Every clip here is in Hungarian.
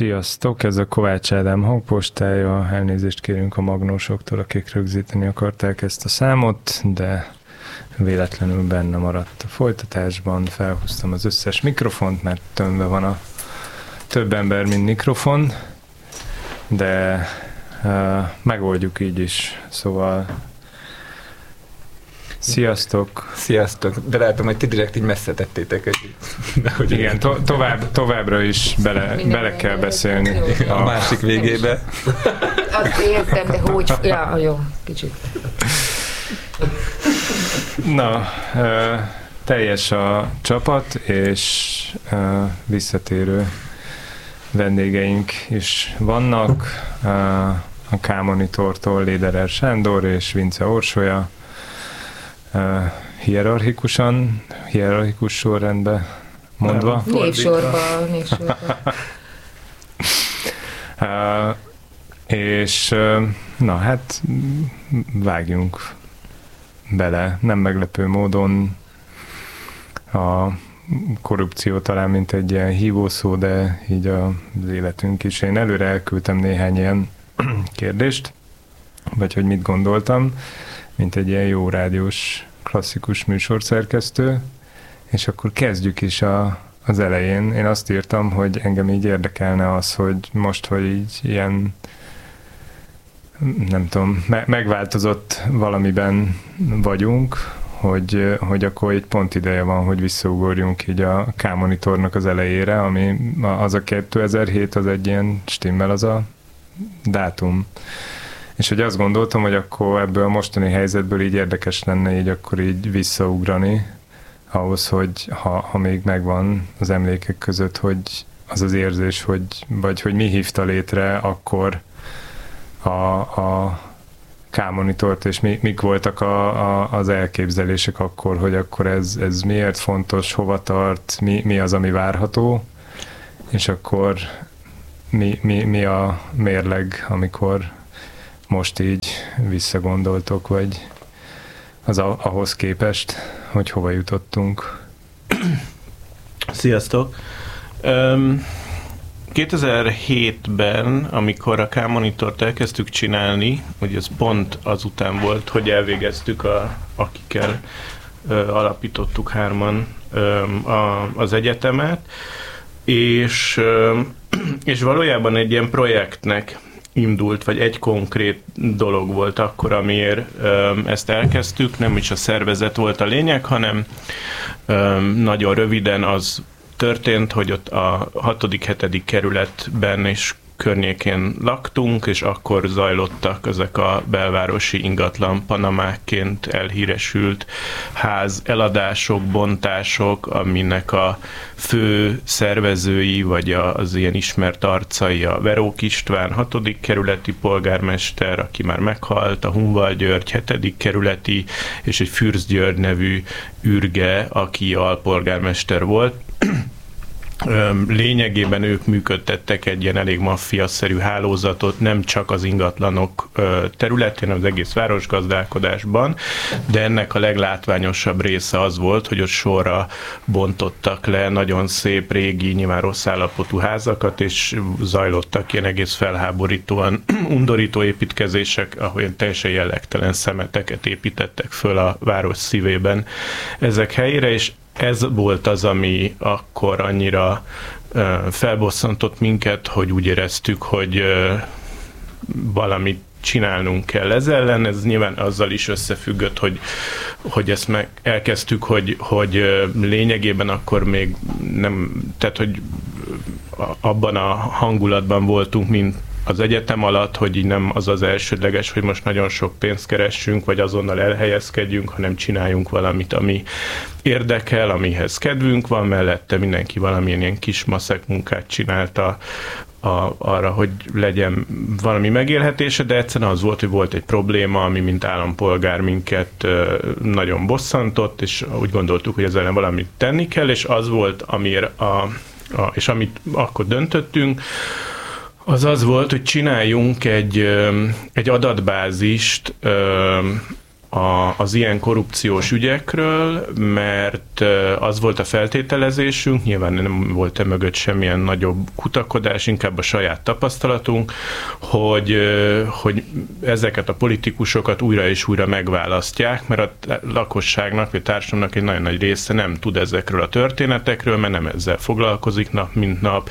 Sziasztok, ez a Kovács Ádám hangpostája. Elnézést kérünk a magnósoktól, akik rögzíteni akarták ezt a számot, de véletlenül benne maradt a folytatásban. Felhúztam az összes mikrofont, mert tömve van a több ember, mint mikrofon, de megoldjuk így is. Szóval sziasztok! Sziasztok! De látom, hogy ti direkt így messze tettétek. Igen, továbbra is bele kell beszélni. A másik végébe. Azt értem, de hogy... Ja, jó, kicsit. Na, teljes a csapat, és visszatérő vendégeink is vannak. A K-Monitortól Léderer Sándor és Vince Orsolya. Hierarchikus sorrendben mondva. Névsorban. És na hát vágjunk bele. Nem meglepő módon a korrupció talán mint egy ilyen hívószó, de így az életünk is. Én előre elküldtem néhány ilyen kérdést, vagy hogy mit gondoltam, mint egy ilyen jó rádiós klasszikus műsorszerkesztő, és akkor kezdjük is az elején. Én azt írtam, hogy engem így érdekelne az, hogy most, hogy így ilyen, nem tudom, megváltozott valamiben vagyunk, hogy akkor egy pont ideje van, hogy visszaugorjunk így a K-Monitornak az elejére, ami az a 2007, az egy ilyen stimmel az a dátum. És hogy azt gondoltam, hogy akkor ebből a mostani helyzetből így érdekes lenne így akkor így visszaugrani ahhoz, hogy ha még megvan az emlékek között, hogy az az érzés, vagy hogy mi hívta létre akkor a K-monitort, és mik voltak az elképzelések akkor, hogy akkor ez miért fontos, hova tart, mi az, ami várható, és akkor mi a mérleg, amikor most így visszagondoltok, vagy az ahhoz képest, hogy hova jutottunk. Sziasztok! 2007-ben, amikor a K-monitort elkezdtük csinálni, hogy ez pont azután volt, hogy elvégeztük, akikkel alapítottuk hárman az egyetemet, és valójában egy ilyen projektnek indult, vagy egy konkrét dolog volt akkor, amiért ezt elkezdtük, nem is a szervezet volt a lényeg, hanem nagyon röviden az történt, hogy ott a 6.-7. kerületben és környékén laktunk, és akkor zajlottak ezek a belvárosi ingatlan panamákként elhíresült ház eladások, bontások, aminek a fő szervezői, vagy az ilyen ismert arcai a Verók István, 6. kerületi polgármester, aki már meghalt, a Hunval György, 7. kerületi, és egy Fürsz György nevű ürge, aki alpolgármester volt. Lényegében ők működtettek egy ilyen elég maffiaszerű hálózatot, nem csak az ingatlanok területén, hanem az egész városgazdálkodásban, de ennek a leglátványosabb része az volt, hogy ott sorra bontottak le nagyon szép, régi, nyilván rossz állapotú házakat, és zajlottak ilyen egész felháborítóan undorító építkezések, ahol ilyen teljesen jellegtelen szemeteket építettek föl a város szívében ezek helyére, és ez volt az, ami akkor annyira felbosszantott minket, hogy úgy éreztük, hogy valamit csinálnunk kell ez ellen. Ez nyilván azzal is összefüggött, hogy ezt elkezdtük, hogy lényegében akkor még nem, tehát hogy abban a hangulatban voltunk, mint az egyetem alatt, hogy így nem az az elsődleges, hogy most nagyon sok pénzt keressünk, vagy azonnal elhelyezkedjünk, hanem csináljunk valamit, ami érdekel, amihez kedvünk van, mellette mindenki valamilyen ilyen kis maszek munkát csinálta arra, hogy legyen valami megélhetése, de egyszerűen az volt, hogy volt egy probléma, ami mint állampolgár minket nagyon bosszantott, és úgy gondoltuk, hogy ezzel ellen valamit tenni kell, és az volt, és amit akkor döntöttünk, az volt, hogy csináljunk egy adatbázist az ilyen korrupciós ügyekről, mert az volt a feltételezésünk, nyilván nem volt mögött semmilyen nagyobb kutakodás, inkább a saját tapasztalatunk, hogy ezeket a politikusokat újra és újra megválasztják, mert a lakosságnak, vagy társadalomnak egy nagyon nagy része nem tud ezekről a történetekről, mert nem ezzel foglalkozik nap mint nap.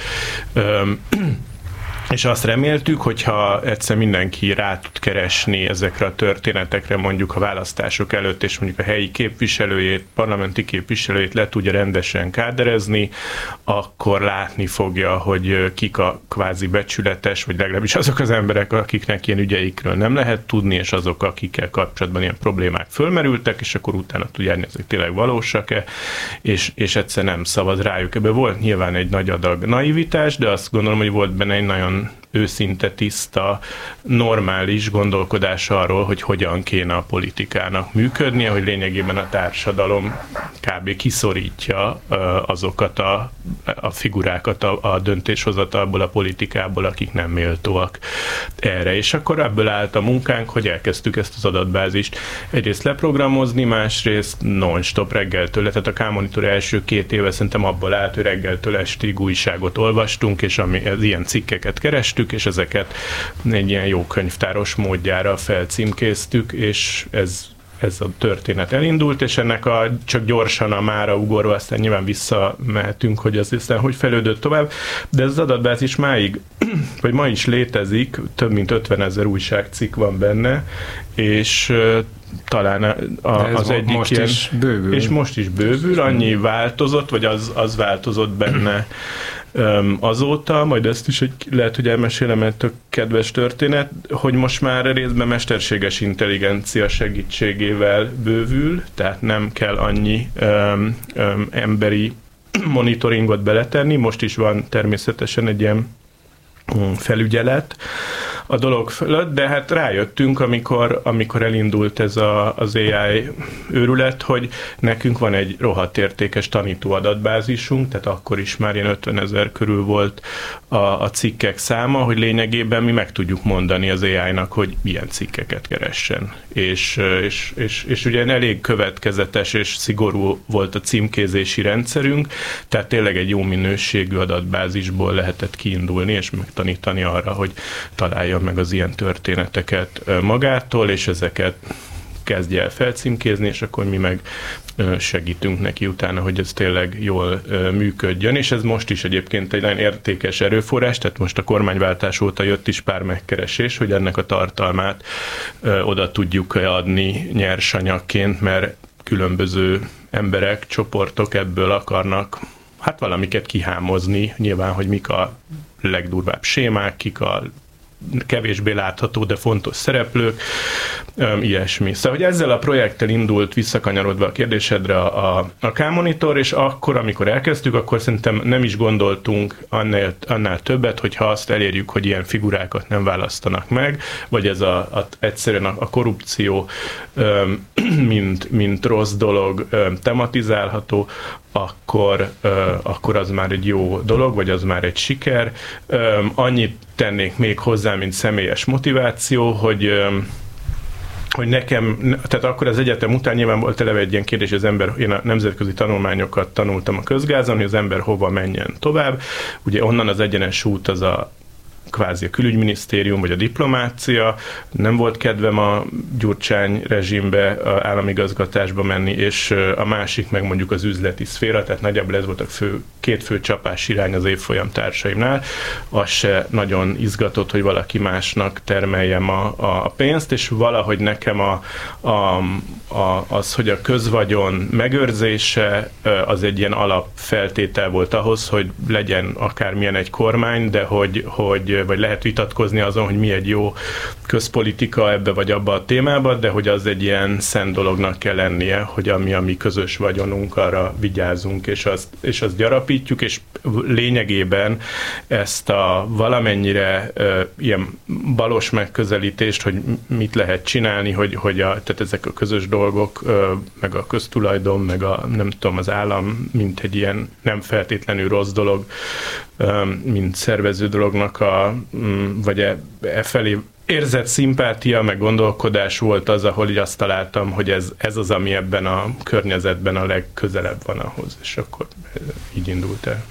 És azt reméltük, hogyha egyszer mindenki rá tud keresni ezekre a történetekre, mondjuk a választások előtt, és mondjuk a helyi képviselőjét, parlamenti képviselőjét le tudja rendesen káderezni, akkor látni fogja, hogy kik a kvázi becsületes, vagy legalábbis azok az emberek, akiknek ilyen ügyeikről nem lehet tudni, és azok, akikkel kapcsolatban ilyen problémák fölmerültek, és akkor utána tudja járni, ezek tényleg valósak-e, és egyszer nem szabad rájuk. Ebben volt nyilván egy nagy adag naivitás, de azt gondolom, hogy volt benne egy nagyon őszinte, tiszta, normális gondolkodás arról, hogy hogyan kéne a politikának működnie, hogy lényegében a társadalom kb. Kiszorítja azokat a figurákat a döntéshozatalból, a politikából, akik nem méltóak erre. És akkor ebből állt a munkánk, hogy elkezdtük ezt az adatbázist egyrészt leprogramozni, másrészt non-stop reggeltől, tehát a K-Monitor első 2 éve szerintem abból állt, hogy reggeltől estig újságot olvastunk, és az ilyen cikkeket kerestünk, és ezeket egy ilyen jó könyvtáros módjára felcímkéztük, és ez a történet elindult, és ennek csak gyorsan a mára ugorva, aztán nyilván visszamehetünk, hogy az aztán hogy fejlődött tovább, de ez az adatbázis máig, vagy ma is létezik, több mint 50 000 újságcikk van benne, és talán az egyik most ilyen, is bővül. És most is bővül, annyi változott, vagy az változott benne azóta, majd ezt is lehet, hogy elmesélem, egy tök kedves történet, hogy most már részben mesterséges intelligencia segítségével bővül, tehát nem kell annyi emberi monitoringot beletenni, most is van természetesen egy ilyen felügyelet a dolog fölött, de hát rájöttünk, amikor elindult ez az AI őrület, hogy nekünk van egy rohadt értékes tanító adatbázisunk, tehát akkor is már ilyen 50 000 körül volt a cikkek száma, hogy lényegében mi meg tudjuk mondani az AI-nak, hogy milyen cikkeket keressen. És ugye elég következetes és szigorú volt a címkézési rendszerünk, tehát tényleg egy jó minőségű adatbázisból lehetett kiindulni, és megtanítani arra, hogy találja meg az ilyen történeteket magától, és ezeket kezdje el felcímkézni, és akkor mi meg segítünk neki utána, hogy ez tényleg jól működjön, és ez most is egyébként egy nagyon értékes erőforrás, tehát most a kormányváltás óta jött is pár megkeresés, hogy ennek a tartalmát oda tudjuk adni nyersanyagként, mert különböző emberek, csoportok ebből akarnak hát valamiket kihámozni, nyilván, hogy mik a legdurvább sémák, kik a kevésbé látható, de fontos szereplők, ilyesmi. Szóval, hogy ezzel a projekttel indult, visszakanyarodva a kérdésedre a K-Monitor, és akkor, amikor elkezdtük, akkor szerintem nem is gondoltunk annál többet, hogyha azt elérjük, hogy ilyen figurákat nem választanak meg, vagy ez egyszerűen a korrupció mint rossz dolog tematizálható, akkor az már egy jó dolog, vagy az már egy siker. Annyit tennék még hozzá, mint személyes motiváció, hogy nekem, tehát akkor az egyetem után nyilván volt eleve egy ilyen kérdés, én a nemzetközi tanulmányokat tanultam a közgázon, hogy az ember hova menjen tovább. Ugye onnan az egyenes út az kvázi a külügyminisztérium, vagy a diplomácia. Nem volt kedvem a Gyurcsány rezsimbe, a államigazgatásba menni, és a másik meg mondjuk az üzleti szféra, tehát nagyjából ez volt a két fő csapás irány az évfolyam társaimnál. Az se nagyon izgatott, hogy valaki másnak termeljem a pénzt, és valahogy nekem az, hogy a közvagyon megőrzése az egy ilyen alapfeltétel volt ahhoz, hogy legyen akármilyen egy kormány, de vagy lehet vitatkozni azon, hogy mi egy jó közpolitika ebbe vagy abba a témába, de hogy az egy ilyen szent dolognak kell lennie, hogy ami a mi közös vagyonunk, arra vigyázunk, és azt gyarapítjuk, és lényegében ezt a valamennyire ilyen balos megközelítést, hogy mit lehet csinálni, tehát ezek a közös dolgok, meg a köztulajdon, meg nem tudom, az állam, mint egy ilyen nem feltétlenül rossz dolog, mint szervező dolognak vagy felé érzett szimpátia, meg gondolkodás volt az, ahol így azt találtam, hogy ez az, ami ebben a környezetben a legközelebb van ahhoz, és akkor így indult el.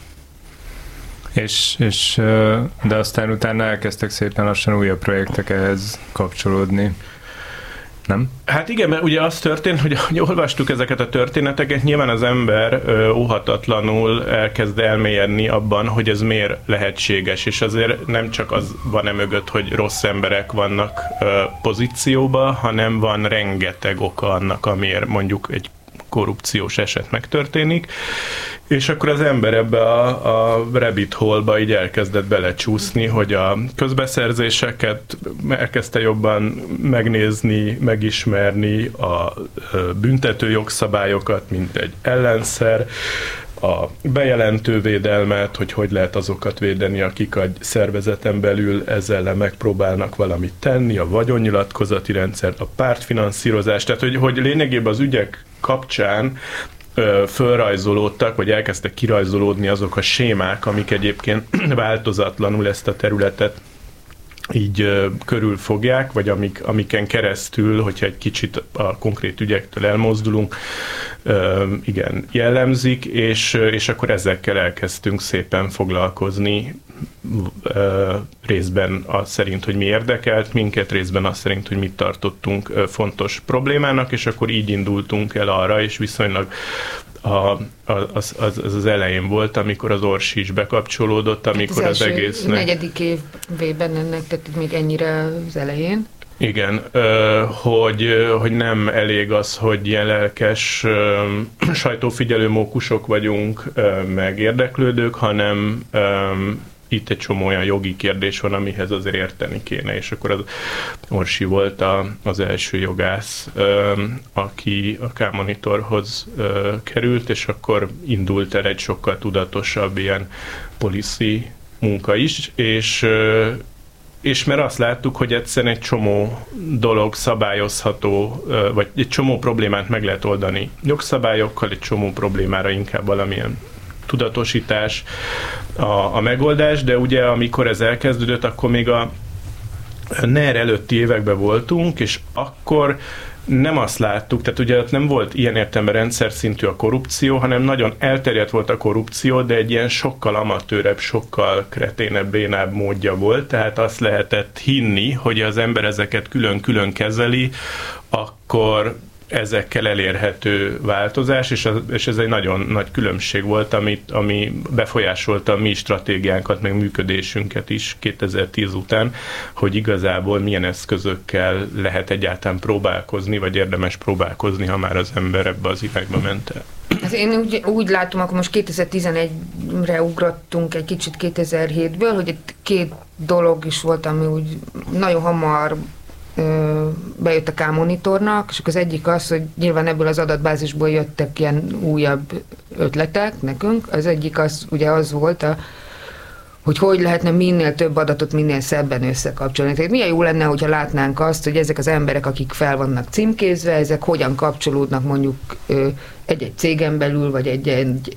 De aztán utána elkezdtek szépen lassan újabb projektek ehhez kapcsolódni. Nem? Hát igen, mert ugye az történt, hogy olvastuk ezeket a történeteket, nyilván az ember óhatatlanul elkezd elmélyedni abban, hogy ez miért lehetséges, és azért nem csak az van mögött, hogy rossz emberek vannak pozícióban, hanem van rengeteg oka annak, amiért mondjuk egy korrupciós eset megtörténik, és akkor az ember ebbe a rabbit hole-ba így elkezdett belecsúszni, hogy a közbeszerzéseket elkezdte jobban megnézni, megismerni, a büntető jogszabályokat, mint egy ellenszer, a bejelentő védelmet, hogy lehet azokat védeni, akik a szervezeten belül ezzel ellen megpróbálnak valamit tenni, a vagyonnyilatkozati rendszert, a pártfinanszírozást, tehát hogy lényegében az ügyek kapcsán fölrajzolódtak, vagy elkezdtek kirajzolódni azok a sémák, amik egyébként változatlanul ezt a területet így körülfogják, vagy amiken keresztül, hogyha egy kicsit a konkrét ügyektől elmozdulunk, igen, jellemzik, és akkor ezekkel elkezdtünk szépen foglalkozni, részben az szerint, hogy mi érdekelt minket, részben az szerint, hogy mit tartottunk fontos problémának, és akkor így indultunk el arra, és viszonylag az elején volt, amikor az Orsi is bekapcsolódott, amikor az egésznek... negyedik évben ennek, tehát még ennyire az elején. Igen, hogy nem elég az, hogy ilyen lelkes sajtófigyelő mókusok vagyunk, meg érdeklődők, hanem itt egy csomó olyan jogi kérdés van, amihez azért érteni kéne, és akkor az Orsi volt az első jogász, aki a K-Monitorhoz került, és akkor indult el egy sokkal tudatosabb ilyen policy munka is, és mert azt láttuk, hogy egyszerűen egy csomó dolog szabályozható, vagy egy csomó problémát meg lehet oldani jogszabályokkal, egy csomó problémára inkább valamilyen tudatosítás a megoldás, de ugye amikor ez elkezdődött, akkor még a NER előtti években voltunk, és akkor nem azt láttuk, tehát ugye nem volt ilyen értelemben rendszer szintű a korrupció, hanem nagyon elterjedt volt a korrupció, de egy ilyen sokkal amatőrebb, sokkal kreténebb, bénább módja volt, tehát azt lehetett hinni, hogy az ember ezeket külön-külön kezeli, akkor ezekkel elérhető változás, és ez egy nagyon nagy különbség volt, ami befolyásolta a mi stratégiánkat, meg működésünket is 2010 után, hogy igazából milyen eszközökkel lehet egyáltalán próbálkozni, vagy érdemes próbálkozni, ha már az ember ebbe az irányba ment el. Hát én úgy látom, akkor most 2011-re ugrottunk egy kicsit 2007-ből, hogy itt két dolog is volt, ami úgy nagyon hamar bejött a K-Monitornak, és akkor az egyik az, hogy nyilván ebből az adatbázisból jöttek ilyen újabb ötletek nekünk. Az egyik az ugye az volt, hogy lehetne minél több adatot minél szebben összekapcsolni. Tehát milyen jó lenne, hogyha látnánk azt, hogy ezek az emberek, akik fel vannak címkézve, ezek hogyan kapcsolódnak mondjuk egy-egy cégen belül, vagy egy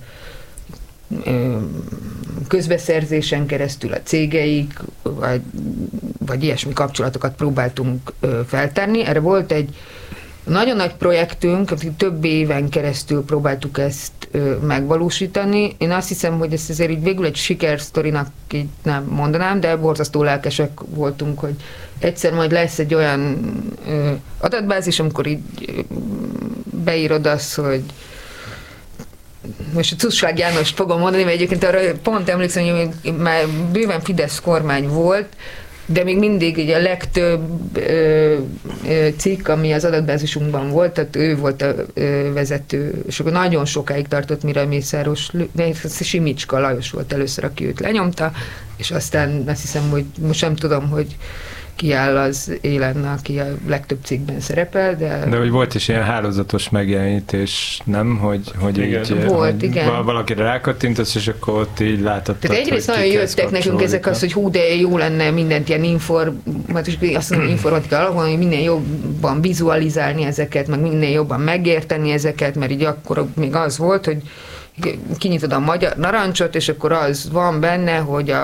közbeszerzésen keresztül a cégeik, vagy ilyesmi kapcsolatokat próbáltunk feltenni. Erre volt egy nagyon nagy projektünk, több éven keresztül próbáltuk ezt megvalósítani. Én azt hiszem, hogy ezt azért így végül egy sikersztorinak így nem mondanám, de borzasztó lelkesek voltunk, hogy egyszer majd lesz egy olyan adatbázis, amikor így beírod azt, hogy most a Cusság Jánost fogom mondani, mert egyébként arra pont emlékszem, hogy már bőven Fidesz kormány volt, de még mindig ugye a legtöbb cikk, ami az adatbázisunkban volt, tehát ő volt a vezető, és akkor nagyon sokáig tartott, mire Mészáros, Simicska Lajos volt először, aki őt lenyomta, és aztán azt hiszem, hogy most nem tudom, hogy ki áll az élen, aki a legtöbb cikkben szerepel, de... De hogy volt is ilyen hálózatos megjelenítés, nem? Hogy így, volt, hogy igen. Valakire rákattintasz, és akkor ott így látottad, tehát egyrészt nagyon jöttek nekünk ezek az, hogy hú, de jó lenne mindent ilyen informatika alapon, hogy minél jobban vizualizálni ezeket, meg minél jobban megérteni ezeket, mert így akkor még az volt, hogy kinyitod a Magyar Narancsot, és akkor az van benne, hogy a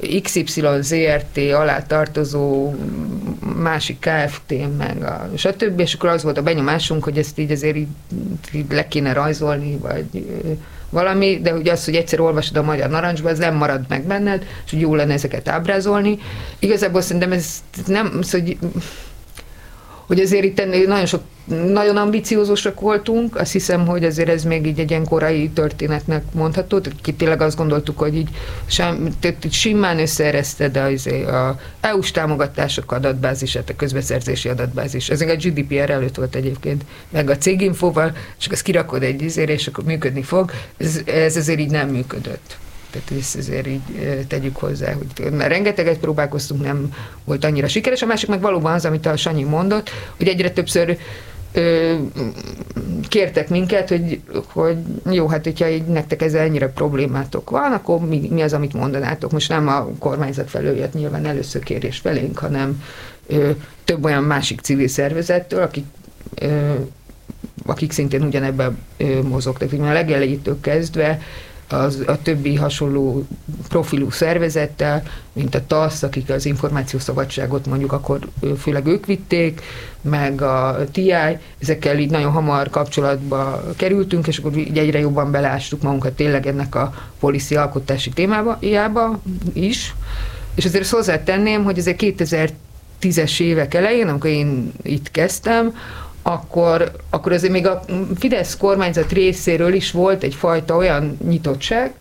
XY ZRT alá tartozó másik KFT, meg a stb. És akkor az volt a benyomásunk, hogy ezt így azért így le kéne rajzolni, vagy valami, de ugye az, hogy egyszer olvasod a Magyar Narancsba, ez nem marad meg benned, és hogy jó lenne ezeket ábrázolni. Igazából szerintem ez nem, hogy azért itt nagyon ambiciózusak voltunk, azt hiszem, hogy azért ez még így egy ilyen korai történetnek mondható, tehát tényleg azt gondoltuk, hogy így simán összeereszted az EU-s támogatások adatbázisát, a közbeszerzési adatbázis. Ez a GDPR előtt volt egyébként, meg a céginfóval, és akkor ezt kirakod egy izére, és akkor működni fog. Ez azért így nem működött. Tehát ezt azért így tegyük hozzá, hogy rengeteget próbálkoztunk, nem volt annyira sikeres. A másik meg valóban az, amit a Sanyi mondott, hogy egyre többször kértek minket, hogy jó, hát hogyha így nektek ezzel ennyire problémátok van, akkor mi az, amit mondanátok? Most nem a kormányzat felől jött nyilván először kérés felénk, hanem több olyan másik civil szervezettől, akik szintén ugyanebben mozogtak. A legelejétől kezdve a többi hasonló profilú szervezettel, mint a TASZ, akik az információszabadságot mondjuk akkor főleg ők vitték, meg a TI, ezekkel így nagyon hamar kapcsolatba kerültünk, és akkor így egyre jobban beleástuk magunkat tényleg ennek a policy alkotási témájába is. És azért azt hozzátenném, hogy azért 2010-es évek elején, amikor én itt kezdtem, akkor azért még a Fidesz kormányzat részéről is volt egyfajta olyan nyitottság,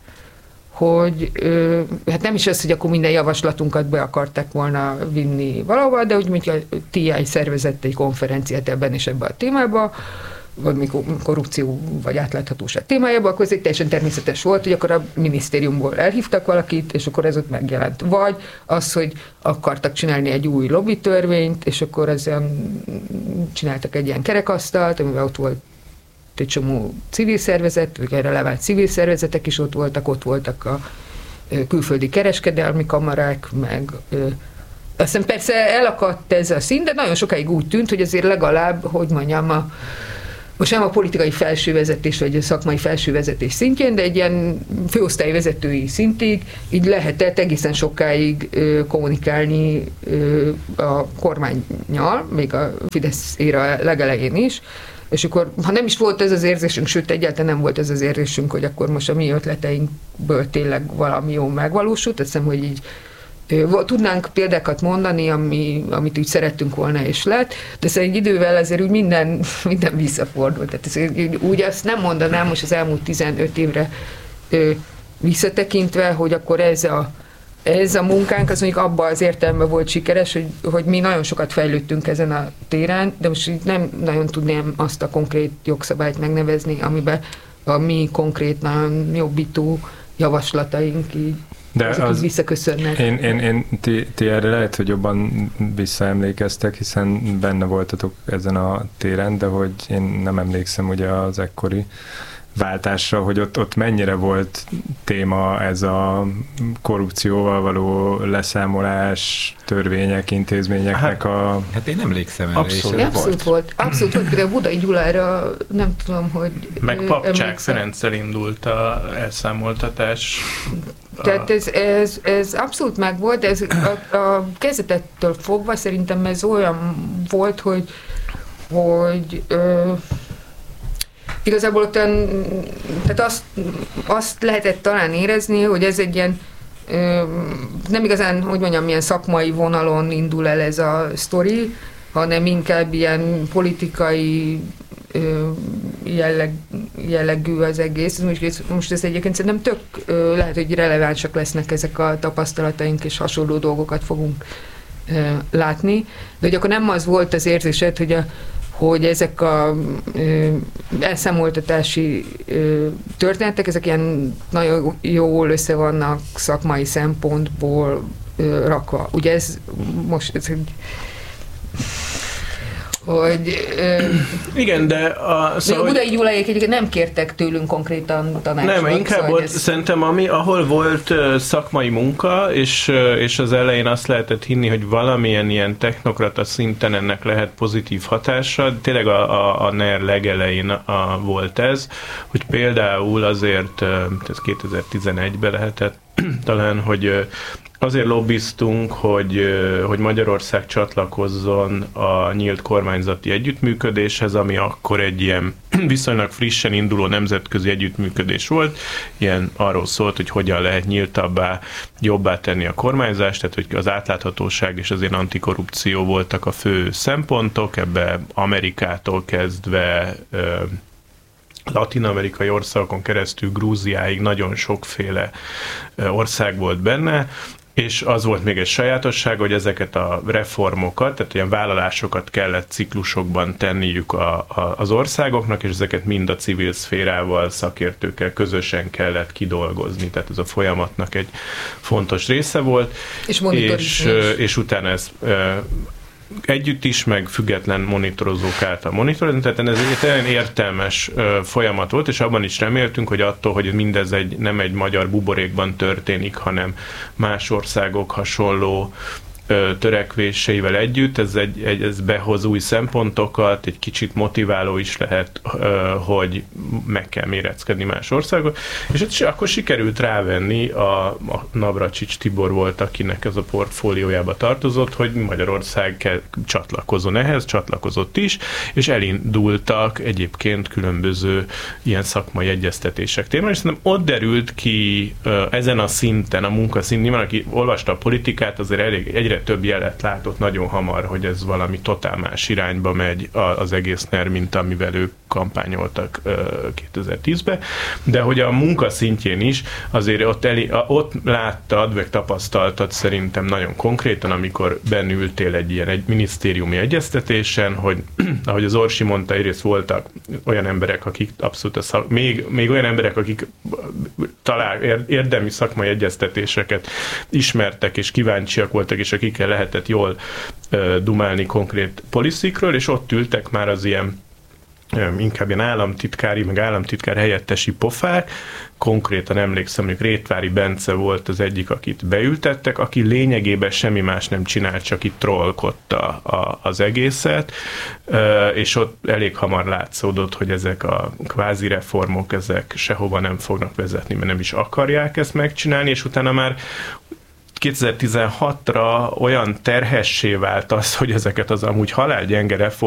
hogy hát nem is az, hogy akkor minden javaslatunkat be akarták volna vinni valahova, de úgy, mint a TI szervezett egy konferenciát ebben és ebben a témában, vagy korrupció vagy átláthatóság témájában, akkor ez egy teljesen természetes volt, hogy akkor a minisztériumból elhívtak valakit, és akkor ez ott megjelent. Vagy az, hogy akartak csinálni egy új lobbytörvényt, és akkor ezen csináltak egy ilyen kerekasztalt, amivel ott volt egy csomó civil szervezet, vagy releváns civil szervezetek is ott voltak a külföldi kereskedelmi kamarák, meg aztán persze elakadt ez a szín, de nagyon sokáig úgy tűnt, hogy azért legalább, hogy mondjam, most nem a politikai felsővezetés, vagy a szakmai felsővezetés szintjén, de egy ilyen főosztályvezetői szintig így lehetett egészen sokáig kommunikálni a kormánnyal, még a Fidesz éra legelején is, és akkor, ha nem is volt ez az érzésünk, sőt, egyáltalán nem volt ez az érzésünk, hogy akkor most a mi ötleteinkből tényleg valami jó megvalósult, azt hiszem, hogy így tudnánk példákat mondani, amit úgy szerettünk volna és lett, de szerintem idővel azért úgy minden visszafordult. Tehát úgy azt nem mondanám most az elmúlt 15 évre visszatekintve, hogy akkor ez a munkánk az mondjuk abban az értelemben volt sikeres, hogy mi nagyon sokat fejlődtünk ezen a téren, de most így nem nagyon tudném azt a konkrét jogszabályt megnevezni, amiben a mi konkrét, nagyon jobbító javaslataink így de az visszaköszönnek. Ti erre lehet, hogy jobban visszaemlékeztek, hiszen benne voltatok ezen a téren, de hogy én nem emlékszem ugye az ekkori váltásra, hogy ott mennyire volt téma ez a korrupcióval való leszámolás, törvények, intézményeknek a... Hát én emlékszem erre. Abszolút volt. Abszolút volt, de Budai Gyulára nem tudom, hogy... Meg Papcsák Ferenccel indult a elszámoltatás. Tehát ez abszolút megvolt, de ez a kezdetettől fogva szerintem ez olyan volt, hogy igazából tehát azt lehetett talán érezni, hogy ez egy ilyen nem igazán, hogy mondjam, milyen szakmai vonalon indul el ez a sztori, hanem inkább ilyen politikai jellegű az egész. Most ez egyébként szerintem tök lehet, hogy relevánsak lesznek ezek a tapasztalataink, és hasonló dolgokat fogunk látni. De hogy akkor nem az volt az érzésed, hogy ezek a elszámoltatási történetek, ezek ilyen nagyon jól össze vannak szakmai szempontból rakva. Ugye ez most... Igen, de szóval, Budai Gyuláék egyébként nem kértek tőlünk konkrétan tanácsot. Nem, inkább szóval szerintem ahol volt szakmai munka, és az elején azt lehetett hinni, hogy valamilyen ilyen technokrata szinten ennek lehet pozitív hatása. Tényleg a NER legelején volt ez, hogy például azért, ez 2011-ben lehetett talán, hogy Azért lobbiztunk, hogy Magyarország csatlakozzon a nyílt kormányzati együttműködéshez, ami akkor egy ilyen viszonylag frissen induló nemzetközi együttműködés volt. Ilyen arról szólt, hogy hogyan lehet nyíltabbá, jobbá tenni a kormányzást, tehát hogy az átláthatóság és az ilyen antikorrupció voltak a fő szempontok, ebbe Amerikától kezdve latin-amerikai országokon keresztül Grúziáig nagyon sokféle ország volt benne, és az volt még egy sajátosság, hogy ezeket a reformokat, tehát ilyen vállalásokat kellett ciklusokban tenniük az országoknak, és ezeket mind a civil szférával, szakértőkkel közösen kellett kidolgozni. Tehát ez a folyamatnak egy fontos része volt. És utána ez együtt is, meg független monitorozók által monitorozni, tehát ez egy értelmes folyamat volt, és abban is reméltünk, hogy attól, hogy mindez nem egy magyar buborékban történik, hanem más országok hasonló törekvéseivel együtt, ez behoz új szempontokat, egy kicsit motiváló is lehet, hogy meg kell méreckedni más országot, és akkor sikerült rávenni, a Navracsics Tibor volt, akinek ez a portfóliójába tartozott, hogy Magyarország csatlakozzon ehhez, csatlakozott is, és elindultak egyébként különböző ilyen szakmai egyeztetések témában, és szerintem ott derült ki ezen a szinten, a munkaszint, nyilván aki olvasta a politikát, azért egyre több jelet látott nagyon hamar, hogy ez valami totál más irányba megy az egész NER, mint amivel ők kampányoltak 2010-ben, de hogy a munka szintjén is azért ott láttad, meg tapasztaltad szerintem nagyon konkrétan, amikor bennültél egy minisztériumi egyeztetésen, hogy ahogy az Orsi mondta, egyrészt voltak olyan emberek, akik abszolút még olyan emberek, akik talán érdemi szakmai egyeztetéseket ismertek, és kíváncsiak voltak, és akikkel lehetett jól dumálni konkrét policyekről, és ott ültek már az ilyen inkább ilyen államtitkári, meg államtitkár helyettesi pofák. Konkrétan emlékszem, hogy Rétvári Bence volt az egyik, akit beültettek, aki lényegében semmi más nem csinált, csak itt trollkodta az egészet, és ott elég hamar látszódott, hogy ezek a kvázi reformok, ezek sehova nem fognak vezetni, mert nem is akarják ezt megcsinálni, és utána már 2016-ra olyan terhessé vált az, hogy ezeket az amúgy halálgyenge reformokat